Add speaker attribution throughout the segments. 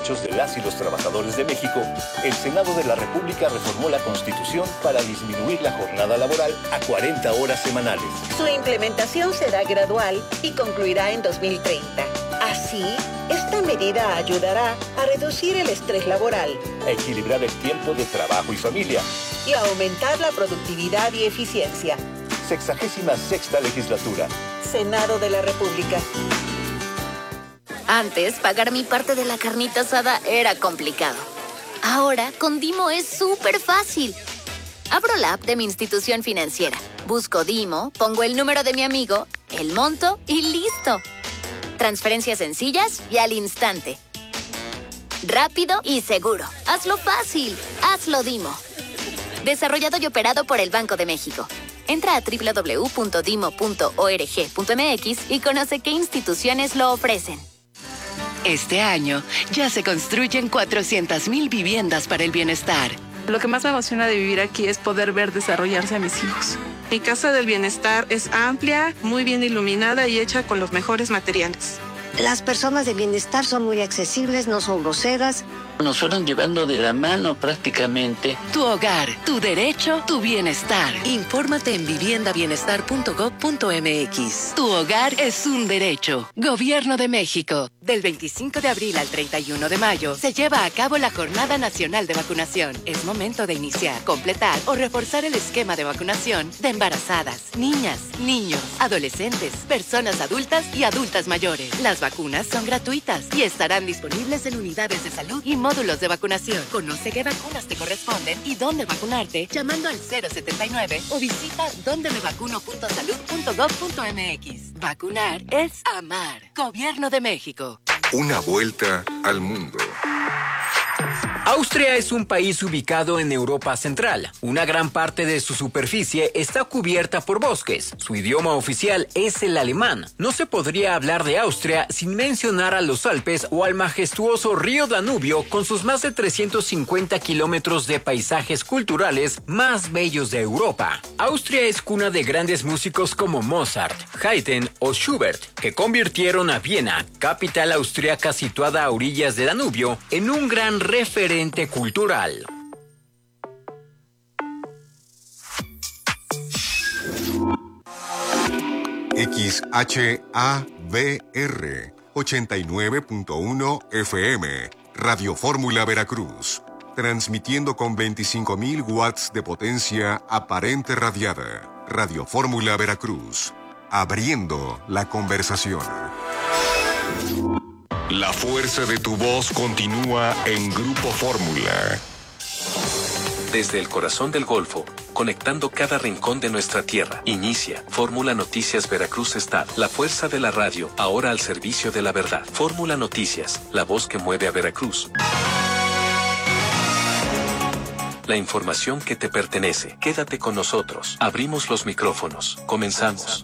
Speaker 1: derechos de las y los trabajadores de México, el Senado de la República reformó la Constitución para disminuir la jornada laboral a 40 horas semanales.
Speaker 2: Su implementación será gradual y concluirá en 2030. Así, esta medida ayudará a reducir el estrés laboral,
Speaker 1: a equilibrar el tiempo de trabajo y familia
Speaker 2: y a aumentar la productividad y eficiencia.
Speaker 1: 66ª legislatura.
Speaker 2: Senado de la República.
Speaker 3: Antes, pagar mi parte de la carnita asada era complicado. Ahora, con Dimo es súper fácil. Abro la app de mi institución financiera, busco Dimo, pongo el número de mi amigo, el monto y listo. Transferencias sencillas y al instante. Rápido y seguro. Hazlo fácil. Hazlo Dimo. Desarrollado y operado por el Banco de México. Entra a www.dimo.org.mx y conoce qué instituciones lo ofrecen.
Speaker 4: Este año ya se construyen 400,000 viviendas para el bienestar.
Speaker 5: Lo que más me emociona de vivir aquí es poder ver desarrollarse a mis hijos. Mi casa del bienestar es amplia, muy bien iluminada y hecha con los mejores materiales.
Speaker 6: Las personas de bienestar son muy accesibles, no son groseras.
Speaker 7: Nos fueron llevando de la mano prácticamente.
Speaker 4: Tu hogar, tu derecho, tu bienestar. Infórmate en viviendabienestar.gov.mx. Tu hogar es un derecho. Gobierno de México. Del 25 de abril al 31 de mayo se lleva a cabo la Jornada Nacional de Vacunación. Es momento de iniciar, completar o reforzar el esquema de vacunación de embarazadas, niñas, niños, adolescentes, personas adultas y adultas mayores. Las vacunas son gratuitas y estarán disponibles en unidades de salud y módulos de vacunación. Conoce qué vacunas te corresponden y dónde vacunarte llamando al 079 o visita dondemevacuno.salud.gov.mx. Vacunar es amar. Gobierno de México.
Speaker 8: Una vuelta al mundo.
Speaker 9: Austria es un país ubicado en Europa Central. Una gran parte de su superficie está cubierta por bosques. Su idioma oficial es el alemán. No se podría hablar de Austria sin mencionar a los Alpes o al majestuoso río Danubio con sus más de 350 kilómetros de paisajes culturales más bellos de Europa. Austria es cuna de grandes músicos como Mozart, Haydn o Schubert, que convirtieron a Viena, capital austriaca situada a orillas de Danubio, en un gran referente cultural.
Speaker 8: XHABR 89.1 FM Radio Fórmula Veracruz, transmitiendo con 25,000 watts de potencia aparente radiada. Radio Fórmula Veracruz, abriendo la conversación. La fuerza de tu voz continúa en Grupo Fórmula.
Speaker 10: Desde el corazón del Golfo, conectando cada rincón de nuestra tierra. Inicia Fórmula Noticias Veracruz Estado. La fuerza de la radio, ahora al servicio de la verdad. Fórmula Noticias, la voz que mueve a Veracruz. La información que te pertenece. Quédate con nosotros. Abrimos los micrófonos. Comenzamos.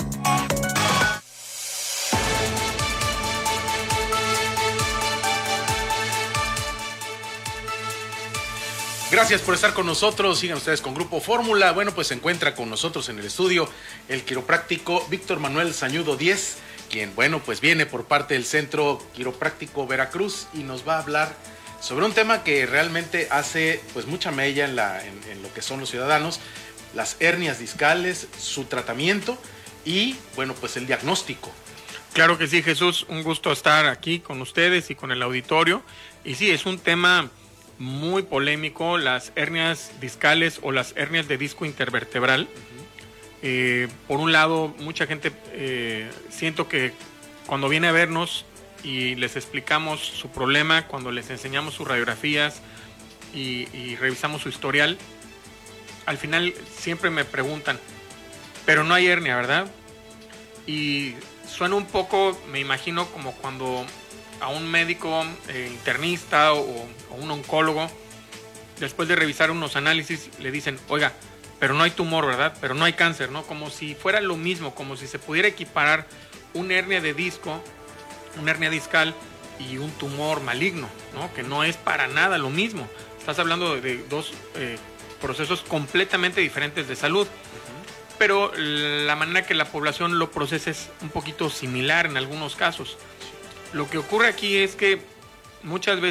Speaker 11: Gracias por estar con nosotros. Sigan ustedes con Grupo Fórmula. Bueno, pues se encuentra con nosotros en el estudio el quiropráctico Víctor Manuel Sañudo Díez, quien, bueno, pues viene por parte del Centro Quiropráctico Veracruz y nos va a hablar sobre un tema que realmente hace pues mucha mella en lo que son los ciudadanos, las hernias discales, su tratamiento y, bueno, pues el diagnóstico.
Speaker 12: Claro que sí, Jesús, un gusto estar aquí con ustedes y con el auditorio. Y sí, es un tema muy polémico, las hernias discales o las hernias de disco intervertebral. Por un lado, mucha gente siento que cuando viene a vernos y les explicamos su problema, cuando les enseñamos sus radiografías y revisamos su historial, al final siempre me preguntan, pero no hay hernia, ¿verdad? Y suena un poco, me imagino, como cuando a un médico internista o un oncólogo, después de revisar unos análisis, le dicen, oiga, pero no hay tumor, ¿verdad? Pero no hay cáncer, ¿no? Como si fuera lo mismo, como si se pudiera equiparar una hernia de disco, una hernia discal y un tumor maligno, ¿no? Que no es para nada lo mismo. Estás hablando de dos procesos completamente diferentes de salud. Pero la manera que la población lo procesa es un poquito similar en algunos casos. Lo que ocurre aquí es que muchas veces